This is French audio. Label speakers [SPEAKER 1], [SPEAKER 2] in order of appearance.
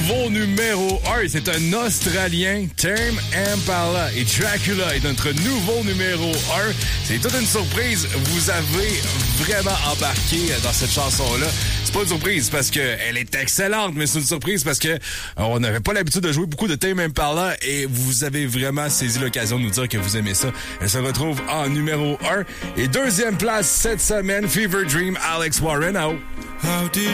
[SPEAKER 1] nouveau numéro 1. C'est un Australien, Tame Impala. Et Dracula est notre nouveau numéro 1. C'est toute une surprise. Vous avez vraiment embarqué dans cette chanson-là. C'est pas une surprise parce qu'elle est excellente, mais c'est une surprise parce que on n'avait pas l'habitude de jouer beaucoup de Tame Impala et vous avez vraiment saisi l'occasion de nous dire que vous aimez ça. Elle se retrouve en numéro 1. Et deuxième place cette semaine, Fever Dream, Alex Warren. How did